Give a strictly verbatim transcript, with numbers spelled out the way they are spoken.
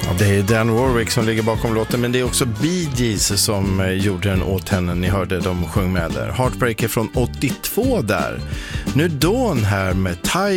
Ja, det är Dan Warwick som ligger bakom låten, men det är också Bee Gees som gjorde den åt henne. Ni hörde dem sjung med där. Heartbreaker från åttiotvå där. Nu Dawn här med Ty